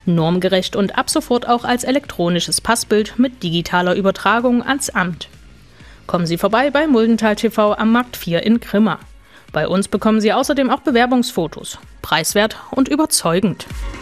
Normgerecht und ab sofort auch als elektronisches Passbild mit digitaler Übertragung ans Amt. Kommen Sie vorbei bei Muldental TV am Markt 4 in Grimma. Bei uns bekommen Sie außerdem auch Bewerbungsfotos. Preiswert und überzeugend.